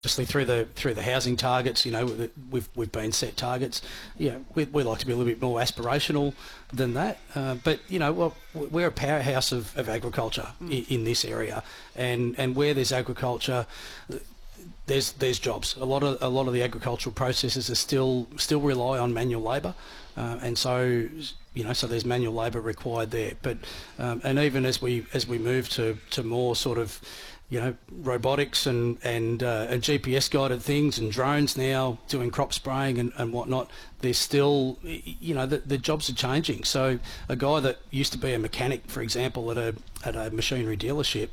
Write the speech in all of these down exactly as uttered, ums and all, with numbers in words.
Obviously, through the through the housing targets, you know, we've we've been set targets. You know, we we like to be a little bit more aspirational than that. Uh, but you know, well, we're a powerhouse of, of agriculture mm. in, in this area, and and where there's agriculture, there's there's jobs. A lot of a lot of the agricultural processes are still still rely on manual labour, uh, and so you know, so there's manual labour required there. But um, and even as we as we move to to more sort of you know, robotics and and, uh, and G P S guided things and drones now doing crop spraying and, and whatnot, there's still, you know, the, the jobs are changing. So a guy that used to be a mechanic, for example, at a at a machinery dealership,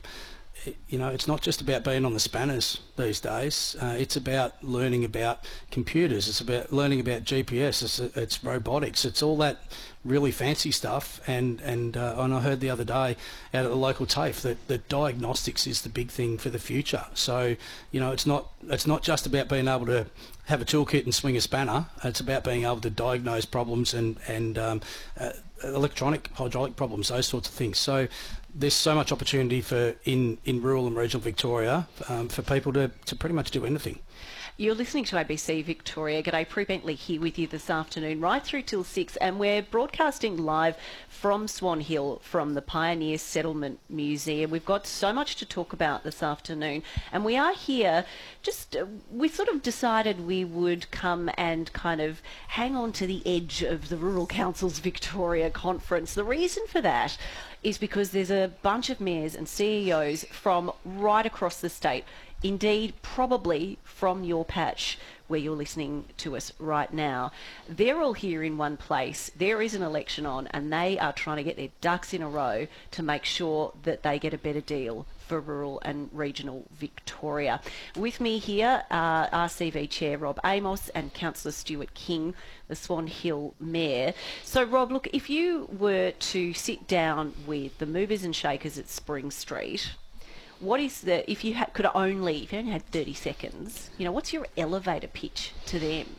you know, it's not just about being on the spanners these days. Uh, it's about learning about computers. It's about learning about G P S. It's, it's robotics. It's all that really fancy stuff. And and uh, and I heard the other day out at the local TAFE that, that diagnostics is the big thing for the future. So you know, it's not it's not just about being able to have a toolkit and swing a spanner. It's about being able to diagnose problems and and um, uh, electronic hydraulic problems, those sorts of things. So there's so much opportunity for in, in rural and regional Victoria um, for people to, to pretty much do anything. You're listening to A B C Victoria. G'day, Prue Bentley here with you this afternoon, right through till six, and we're broadcasting live from Swan Hill, from the Pioneer Settlement Museum. We've got so much to talk about this afternoon, and we are here just, uh, we sort of decided we would come and kind of hang on to the edge of the Rural Councils Victoria conference. The reason for that is because there's a bunch of mayors and C E Os from right across the state. Indeed, probably from your patch where you're listening to us right now. They're all here in one place. There is an election on, and they are trying to get their ducks in a row to make sure that they get a better deal for rural and regional Victoria. With me here are R C V Chair Rob Amos and Councillor Stuart King, the Swan Hill Mayor. So Rob, look, if you were to sit down with the movers and shakers at Spring Street, what is the, if you ha- could only, if you only had thirty seconds, you know, what's your elevator pitch to them?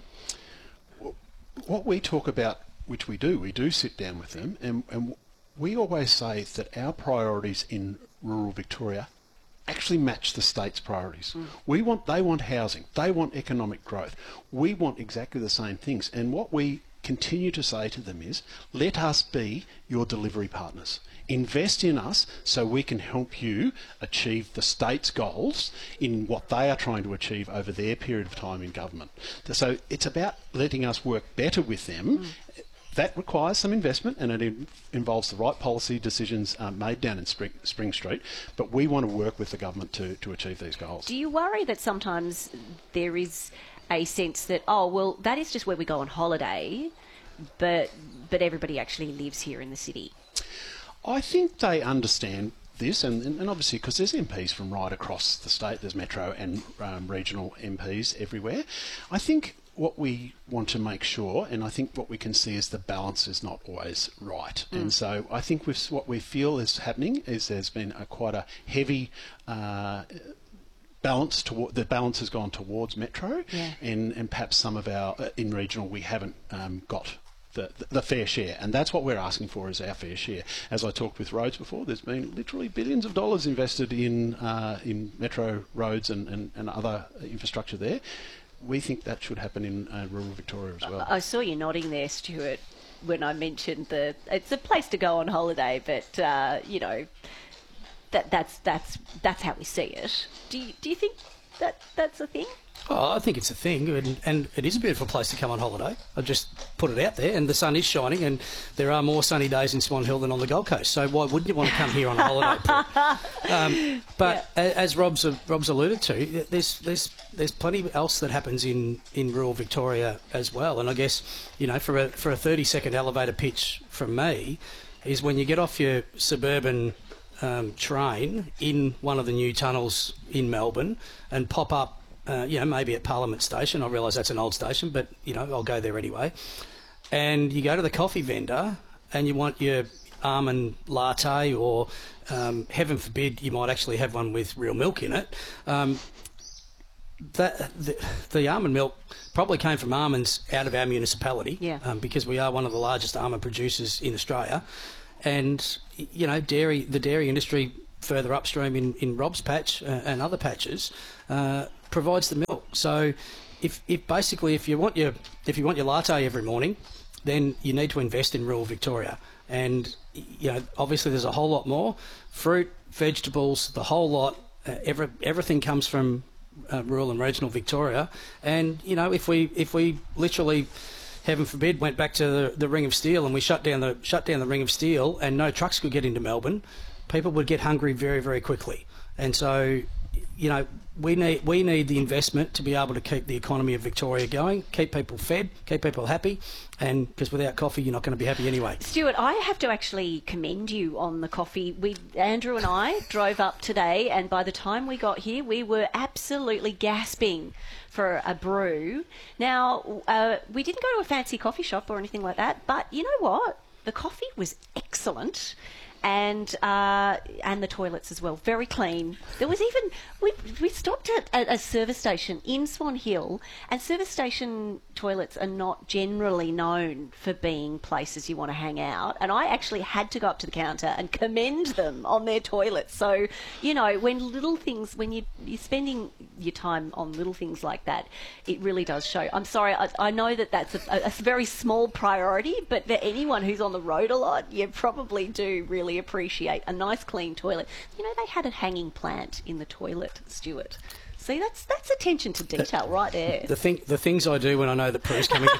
What we talk about, which we do, we do sit down with them, and, and we always say that our priorities in rural Victoria actually match the state's priorities. Mm. We want, they want housing, they want economic growth. We want exactly the same things, and what we continue to say to them is, let us be your delivery partners. Invest in us so we can help you achieve the state's goals in what they are trying to achieve over their period of time in government. So it's about letting us work better with them. Mm. That requires some investment, and it in, involves the right policy decisions um, made down in Spring, Spring Street, but we want to work with the government to, to achieve these goals. Do you worry that sometimes there is a sense that, oh, well, that is just where we go on holiday, but but everybody actually lives here in the city? I think they understand this, and, and obviously because there's M Ps from right across the state, there's metro and um, regional M Ps everywhere. I think what we want to make sure, and I think what we can see is the balance is not always right. Mm. And so I think with what we feel is happening is there's been a quite a heavy uh, balance toward, the balance has gone towards metro, yeah. and, and perhaps some of our, uh, in regional, we haven't um, got The, the fair share, and that's what we're asking for, is our fair share. As I talked with roads before, there's been literally billions of dollars invested in uh, in metro roads and, and, and other infrastructure there. We think that should happen in uh, rural Victoria as well. I saw you nodding there, Stuart, when I mentioned the it's a place to go on holiday, but uh, you know that that's that's that's how we see it. Do you, do you think that that's a thing? Oh, I think it's a thing, and, and it is a beautiful place to come on holiday. I just put it out there, and the sun is shining, and there are more sunny days in Swan Hill than on the Gold Coast. So why wouldn't you want to come here on a holiday? um, but yeah. as Rob's Rob's alluded to, there's there's there's plenty else that happens in, in rural Victoria as well. And I guess, you know, for a for a thirty second elevator pitch from me, is when you get off your suburban um, train in one of the new tunnels in Melbourne and pop up. Uh, you know, maybe at Parliament Station. I realise that's an old station, but, you know, I'll go there anyway. And you go to the coffee vendor and you want your almond latte, or, um, heaven forbid, you might actually have one with real milk in it. Um, that the, the almond milk probably came from almonds out of our municipality, yeah. um, because we are one of the largest almond producers in Australia. And, you know, dairy, the dairy industry further upstream in, in Rob's patch uh, and other patches, uh, provides the milk. So if, if basically if you want your if you want your latte every morning, then you need to invest in rural Victoria. And you know, obviously there's a whole lot more fruit, vegetables, the whole lot. Uh, every, everything comes from uh, rural and regional Victoria. And you know, if we if we literally, heaven forbid, went back to the, the Ring of Steel and we shut down the shut down the Ring of Steel and no trucks could get into Melbourne, people would get hungry very, very quickly. And so, you know, we need we need the investment to be able to keep the economy of Victoria going, keep people fed, keep people happy, and because without coffee, you're not going to be happy anyway. Stuart, I have to actually commend you on the coffee. We, Andrew and I drove up today, and by the time we got here, we were absolutely gasping for a brew. Now, uh, we didn't go to a fancy coffee shop or anything like that, but you know what? The coffee was excellent. And uh, and the toilets as well, very clean. There was even we we stopped at, at a service station in Swan Hill, and service station toilets are not generally known for being places you want to hang out. And I actually had to go up to the counter and commend them on their toilets. So you know, when little things, when you you're spending your time on little things like that, it really does show. I'm sorry, I, I know that that's a, a very small priority, but for anyone who's on the road a lot, you probably do really appreciate a nice clean toilet. You know, they had a hanging plant in the toilet, Stuart. See, that's that's attention to detail the, right there. The thing, the things I do when I know that Prue's coming to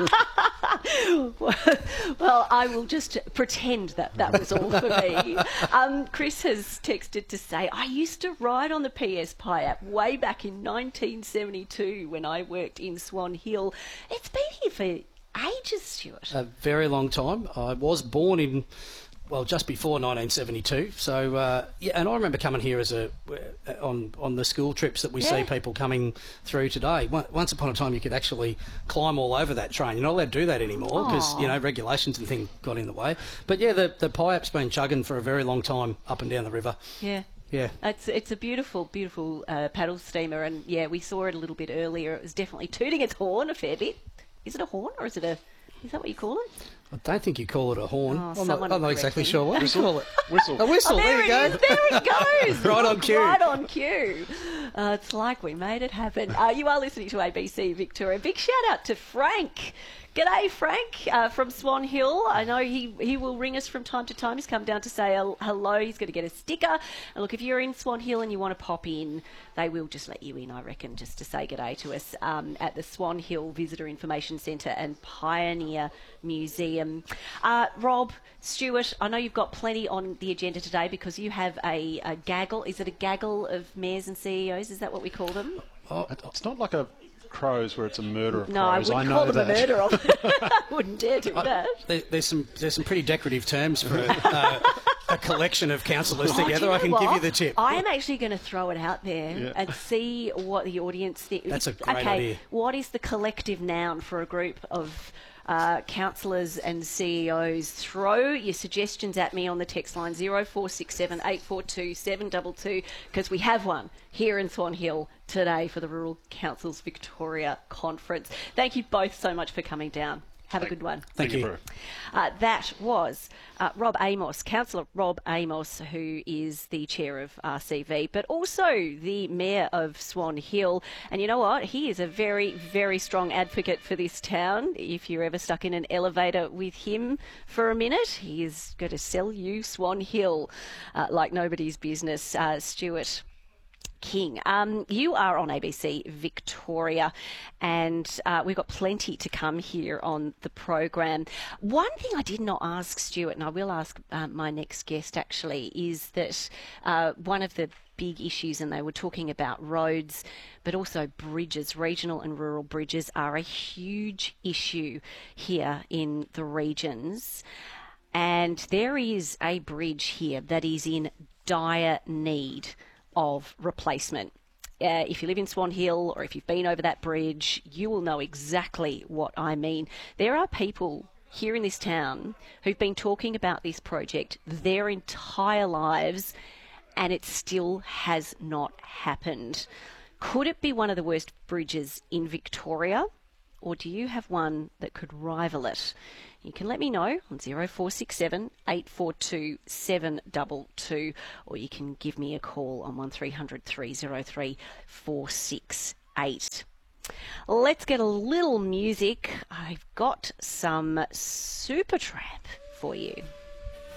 town. Well, I will just pretend that that was all for me. Um, Chris has texted to say, I used to ride on the P S Pi app way back in nineteen seventy-two when I worked in Swan Hill. It's been here for ages, Stuart. A very long time. I was born in... Well, just before nineteen seventy-two. So, uh, yeah, and I remember coming here as a uh, on on the school trips that we yeah. see people coming through today. Once upon a time, you could actually climb all over that train. You're not allowed to do that anymore because you know regulations and things got in the way. But yeah, the the Pi app's been chugging for a very long time up and down the river. Yeah. Yeah, it's it's a beautiful, beautiful uh, paddle steamer, and yeah, we saw it a little bit earlier. It was definitely tooting its horn a fair bit. Is it a horn or is it a? Is that what you call it? I don't think you call it a horn. Oh, I'm not, I'm not exactly sure what you call it. Whistle. A whistle. Oh, there, there you it go. is. There it goes. Right on cue. Right on cue. Uh, it's like we made it happen. Uh, you are listening to A B C Victoria. Big shout out to Frank. G'day, Frank, uh, from Swan Hill. I know he, he will ring us from time to time. He's come down to say hello. He's going to get a sticker. And look, if you're in Swan Hill and you want to pop in, they will just let you in, I reckon, just to say g'day to us um, at the Swan Hill Visitor Information Centre and Pioneer Museum. Uh, Rob, Stuart, I know you've got plenty on the agenda today because you have a, a gaggle. Is it a gaggle of mayors and C E Os? Is that what we call them? Oh, it's not like a crows where it's a murder of no, crows. I wouldn't I know call them that. a murder of. I wouldn't dare do I, that. There, there's some there's some pretty decorative terms for uh, a collection of councillors Oh, together. you know I can what? give you the tip. I am actually going to throw it out there Yeah. and see what the audience thinks. That's a great okay, idea. what is the collective noun for a group of uh, councillors and C E Os? Throw your suggestions at me on the text line zero four six seven eight four two seven two two because we have one here in Swan Hill today for the Rural Councils Victoria Conference. Thank you both so much for coming down. Have Thank, a good one. Thank, Thank you. you. Uh, that was uh, Rob Amos, Councillor Rob Amos, who is the chair of R C V, but also the mayor of Swan Hill. And you know what? He is a very, very strong advocate for this town. If you're ever stuck in an elevator with him for a minute, he is going to sell you Swan Hill uh, like nobody's business. Uh, Stuart King. Um, you are on A B C Victoria, and uh, we've got plenty to come here on the program. One thing I did not ask Stuart, and I will ask uh, my next guest actually, is that uh, one of the big issues, and they were talking about roads, but also bridges, regional and rural bridges are a huge issue here in the regions. And there is a bridge here that is in dire need of replacement. Uh, if you live in Swan Hill or if you've been over that bridge, you will know exactly what I mean. There are people here in this town who've been talking about this project their entire lives, and it still has not happened. Could it be one of the worst bridges in Victoria? or do you have one that could rival it? You can let me know on zero four six seven, eight four two, seven two two, or you can give me a call on one three hundred, three oh three, four six eight. Let's get a little music. I've got some Supertramp for you.